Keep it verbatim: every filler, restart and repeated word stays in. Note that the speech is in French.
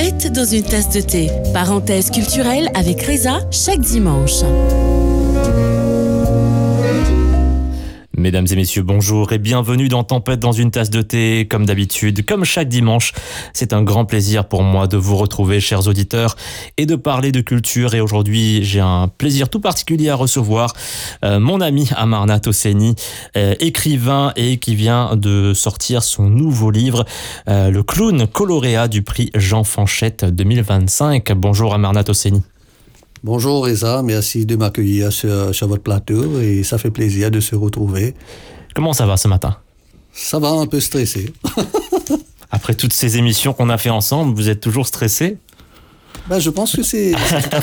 Tempête dans une tasse de thé. Parenthèse culturelle avec Reza chaque dimanche. Mesdames et messieurs, bonjour et bienvenue dans Tempête dans une tasse de thé. Comme d'habitude, comme chaque dimanche, c'est un grand plaisir pour moi de vous retrouver, chers auditeurs, et de parler de culture. Et aujourd'hui, j'ai un plaisir tout particulier à recevoir euh, mon ami Amarnath Hosseini, euh, écrivain et qui vient de sortir son nouveau livre, euh, Le clown coloréat du prix Jean Fanchette deux mille vingt-cinq. Bonjour Amarnath Hosseini. Bonjour Reza, merci de m'accueillir sur, sur votre plateau et ça fait plaisir de se retrouver. Comment ça va ce matin ? Ça va, un peu stressé. Après toutes ces émissions qu'on a fait ensemble, vous êtes toujours stressé ? Ben, je pense que c'est, c'est tout à